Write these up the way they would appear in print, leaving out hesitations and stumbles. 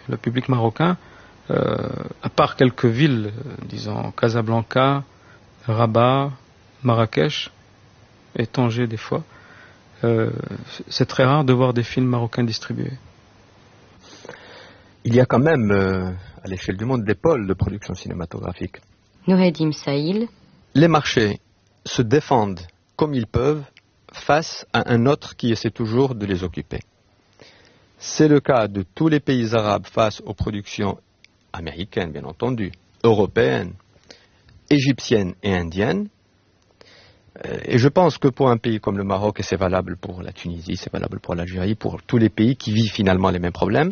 le public marocain, à part quelques villes, disons Casablanca, Rabat, Marrakech et Tanger des fois, c'est très rare de voir des films marocains distribués. Il y a quand même, à l'échelle du monde, des pôles de production cinématographique. Noureddin Saïl. Les marchés se défendent comme ils peuvent face à un autre qui essaie toujours de les occuper. C'est le cas de tous les pays arabes face aux productions américaines, bien entendu, européennes, égyptiennes et indiennes. Et je pense que pour un pays comme le Maroc, et c'est valable pour la Tunisie, c'est valable pour l'Algérie, pour tous les pays qui vivent finalement les mêmes problèmes,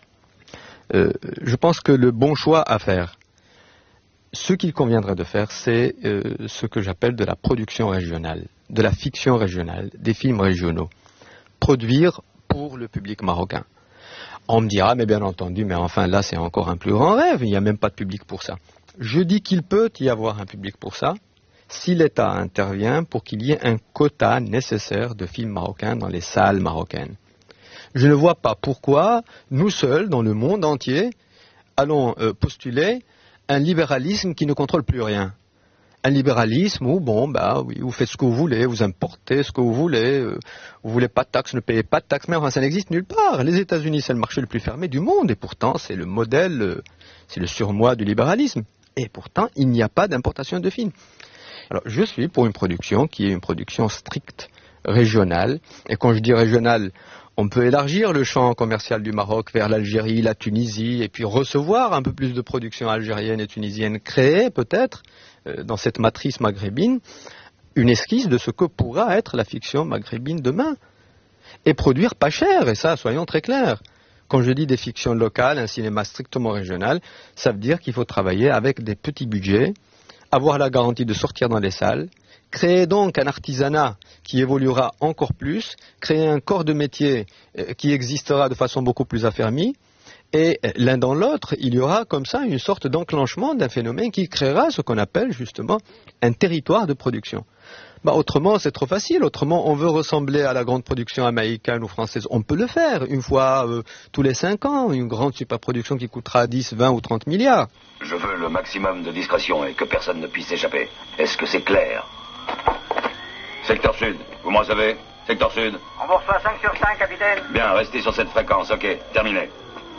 je pense que le bon choix à faire, ce qu'il conviendrait de faire, c'est ce que j'appelle de la production régionale, de la fiction régionale, des films régionaux. Produire pour le public marocain. On me dira, mais bien entendu, mais enfin là c'est encore un plus grand rêve, il n'y a même pas de public pour ça. Je dis qu'il peut y avoir un public pour ça, si l'État intervient pour qu'il y ait un quota nécessaire de films marocains dans les salles marocaines. Je ne vois pas pourquoi nous seuls, dans le monde entier, allons postuler un libéralisme qui ne contrôle plus rien. Un libéralisme où, bon, bah oui, vous faites ce que vous voulez, vous importez ce que vous voulez pas de taxes, ne payez pas de taxes, mais enfin ça n'existe nulle part. Les États-Unis, c'est le marché le plus fermé du monde, et pourtant c'est le modèle, c'est le surmoi du libéralisme. Et pourtant, il n'y a pas d'importation de films. Alors, je suis pour une production qui est une production stricte, régionale, et quand je dis régionale, on peut élargir le champ commercial du Maroc vers l'Algérie, la Tunisie, et puis recevoir un peu plus de production algérienne et tunisienne, créer peut-être, dans cette matrice maghrébine, une esquisse de ce que pourra être la fiction maghrébine demain. Et produire pas cher, et ça, soyons très clairs. Quand je dis des fictions locales, un cinéma strictement régional, ça veut dire qu'il faut travailler avec des petits budgets, avoir la garantie de sortir dans les salles, créer donc un artisanat qui évoluera encore plus, créer un corps de métier qui existera de façon beaucoup plus affermie, et l'un dans l'autre, il y aura comme ça une sorte d'enclenchement d'un phénomène qui créera ce qu'on appelle justement un territoire de production. Bah, autrement, c'est trop facile. Autrement, on veut ressembler à la grande production américaine ou française. On peut le faire une fois tous les 5 ans, une grande superproduction qui coûtera 10, 20 ou 30 milliards. Je veux le maximum de discrétion et que personne ne puisse échapper. Est-ce que c'est clair? Secteur Sud, vous m'en savez? Secteur Sud. On vous reçoit 5 sur 5, capitaine. Bien, restez sur cette fréquence, ok. Terminé.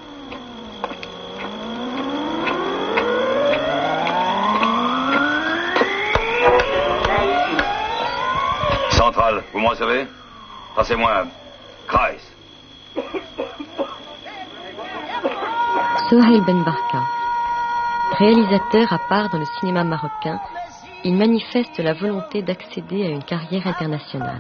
Centrale, vous m'en savez? Passez-moi Kreis. Souheil Ben Barka. Réalisateur à part dans le cinéma marocain, il manifeste la volonté d'accéder à une carrière internationale.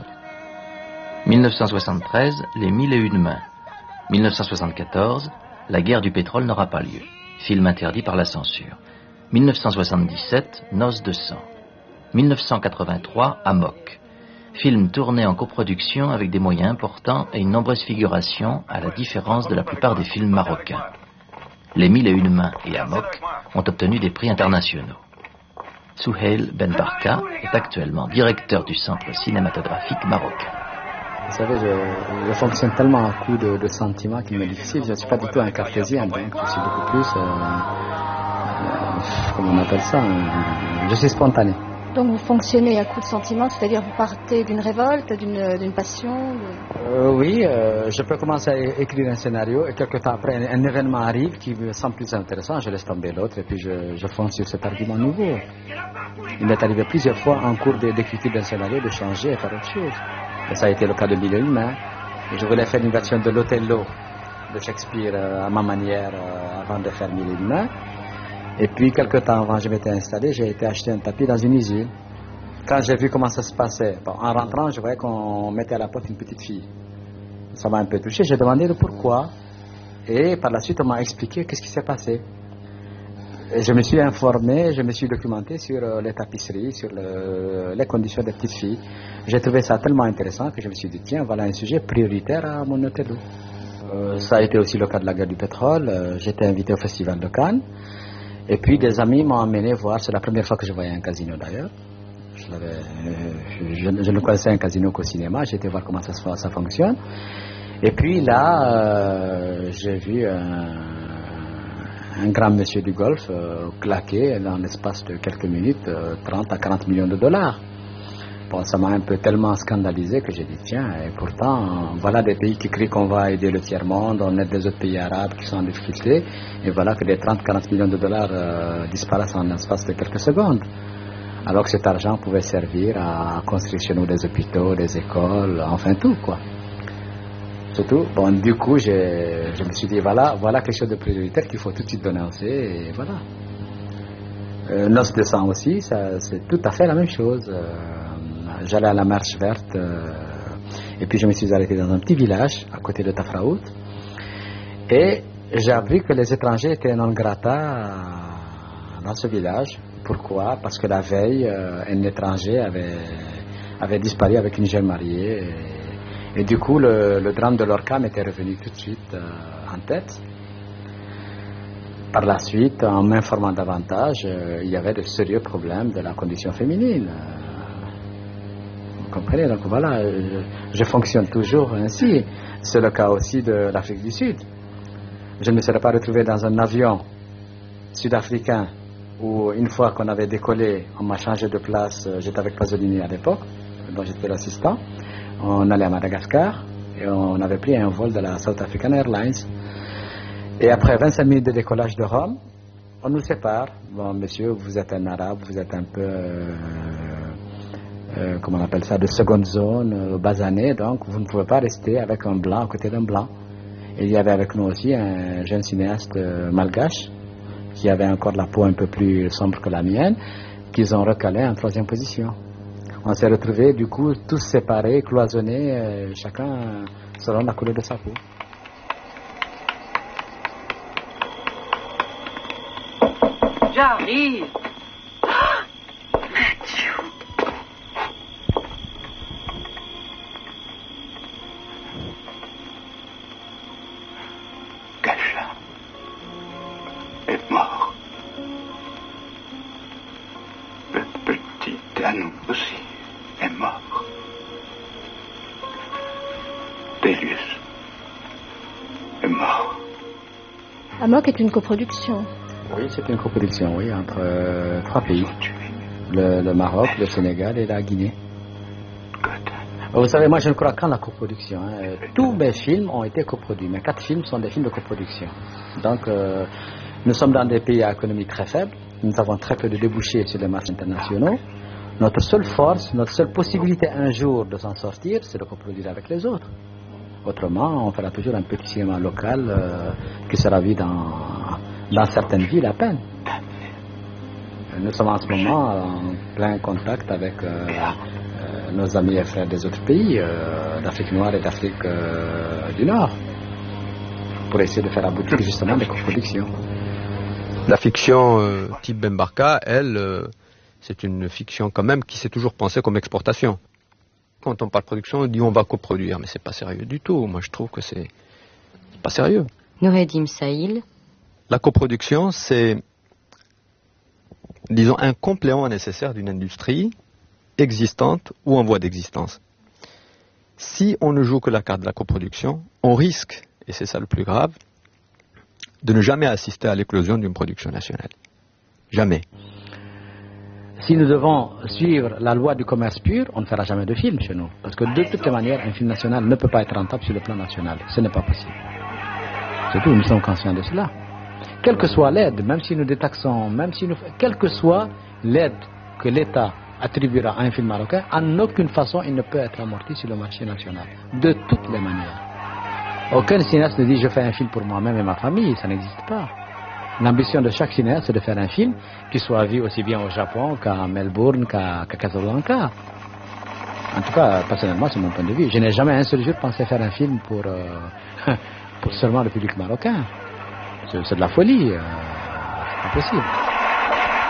1973, les 1001 mains. 1974, la guerre du pétrole n'aura pas lieu. Film interdit par la censure. 1977, Noces de sang. 1983, Amok. Film tourné en coproduction avec des moyens importants et une nombreuse figuration, à la différence de la plupart des films marocains. Les 1001 mains et Amok ont obtenu des prix internationaux. Souheil Ben Barka est actuellement directeur du Centre cinématographique marocain. Vous savez, je fonctionne tellement à coup de sentiments qu'il m'est difficile. Je ne suis pas du tout un cartésien, donc je suis beaucoup plus, comment on appelle ça, je suis spontané. Donc vous fonctionnez à coup de sentiments, c'est-à-dire vous partez d'une révolte, d'une passion Oui, je peux commencer à écrire un scénario et quelques temps après un événement arrive qui me semble plus intéressant, je laisse tomber l'autre et puis je fonce sur cet argument nouveau. Il m'est arrivé plusieurs fois en cours d'écriture d'un scénario de changer et faire autre chose. Et ça a été le cas de Mille et une mains. Je voulais faire une version de l'Othello de Shakespeare à ma manière avant de faire Mille et une mains. Et puis, quelques temps avant, je m'étais installé, j'ai été acheter un tapis dans une usine. Quand j'ai vu comment ça se passait, en rentrant, je voyais qu'on mettait à la porte une petite fille. Ça m'a un peu touché, j'ai demandé le pourquoi. Et par la suite, on m'a expliqué qu'est-ce qui s'est passé. Et je me suis informé, je me suis documenté sur les tapisseries, sur les conditions des petites filles. J'ai trouvé ça tellement intéressant que je me suis dit, tiens, voilà un sujet prioritaire à mon Othello. Ça a été aussi le cas de la guerre du pétrole. J'étais invité au festival de Cannes. Et puis des amis m'ont amené voir, c'est la première fois que je voyais un casino d'ailleurs. Je ne connaissais un casino qu'au cinéma, j'ai été voir comment ça fonctionne. Et puis là, j'ai vu un grand monsieur du Golfe claquait dans l'espace de quelques minutes 30 à 40 millions de dollars. Bon, ça m'a un peu tellement scandalisé que j'ai dit tiens, et pourtant, voilà des pays qui crient qu'on va aider le tiers-monde, on aide des autres pays arabes qui sont en difficulté, et voilà que des 30-40 millions de dollars disparaissent en l'espace de quelques secondes. Alors que cet argent pouvait servir à construire chez nous des hôpitaux, des écoles, enfin tout, quoi. C'est tout. Bon, du coup, je me suis dit, voilà quelque chose de prioritaire qu'il faut tout de suite dénoncer, et voilà. Noces de sang aussi, c'est tout à fait la même chose. J'allais à la marche verte et puis je me suis arrêté dans un petit village à côté de Tafraout et j'ai appris que les étrangers étaient non grata dans ce village. Pourquoi? Parce que la veille un étranger avait disparu avec une jeune mariée et du coup le drame de l'Orca m'était revenu tout de suite en tête. Par la suite, en m'informant davantage, il y avait de sérieux problèmes de la condition féminine. Vous comprenez? Donc voilà, je fonctionne toujours ainsi. C'est le cas aussi de l'Afrique du Sud. Je ne me serais pas retrouvé dans un avion sud-africain où une fois qu'on avait décollé, on m'a changé de place, j'étais avec Pasolini à l'époque, dont j'étais l'assistant. On allait à Madagascar et on avait pris un vol de la South African Airlines. Et après 25 minutes de décollage de Rome, on nous sépare. Bon, monsieur, vous êtes un arabe, vous êtes un peu... comment on appelle ça, de seconde zone, basané, donc vous ne pouvez pas rester avec un blanc à côté d'un blanc. Et il y avait avec nous aussi un jeune cinéaste malgache, qui avait encore la peau un peu plus sombre que la mienne, qu'ils ont recalé en 3e position. On s'est retrouvés du coup tous séparés, cloisonnés, chacun selon la couleur de sa peau. J'arrive. Amok est une coproduction. Oui, c'est une coproduction, oui, entre 3 pays. Le Maroc, le Sénégal et la Guinée. Vous savez, moi je ne crois qu'en la coproduction. Tous mes films ont été coproduits. Mes 4 films sont des films de coproduction. Donc, nous sommes dans des pays à économie très faible. Nous avons très peu de débouchés sur les marchés internationaux. Notre seule force, notre seule possibilité un jour de s'en sortir, c'est de coproduire avec les autres. Autrement, on fera toujours un petit cinéma local qui sera vu dans certaines villes à peine. Nous sommes en ce moment en plein contact avec nos amis et frères des autres pays, d'Afrique noire et d'Afrique du Nord, pour essayer de faire aboutir justement des coproductions. La fiction type Bembarka, elle, c'est une fiction quand même qui s'est toujours pensée comme exportation. Quand on parle de production, on dit on va coproduire, mais c'est pas sérieux du tout. Moi, je trouve que c'est pas sérieux. Noureddin Saïl. La coproduction, c'est, disons, un complément nécessaire d'une industrie existante ou en voie d'existence. Si on ne joue que la carte de la coproduction, on risque, et c'est ça le plus grave, de ne jamais assister à l'éclosion d'une production nationale. Jamais. Si nous devons suivre la loi du commerce pur, on ne fera jamais de film chez nous. Parce que de toutes les manières, un film national ne peut pas être rentable sur le plan national. Ce n'est pas possible. C'est tout, nous sommes conscients de cela. Quelle que soit l'aide, même si nous détaxons, quelle que soit l'aide que l'État attribuera à un film marocain, en aucune façon il ne peut être amorti sur le marché national. De toutes les manières. Aucun cinéaste ne dit je fais un film pour moi-même et ma famille, ça n'existe pas. L'ambition de chaque cinéaste, c'est de faire un film qui soit vu aussi bien au Japon qu'à Melbourne, qu'à Casablanca. En tout cas, personnellement, c'est mon point de vue. Je n'ai jamais un seul jour pensé faire un film pour seulement le public marocain. C'est de la folie. C'est impossible.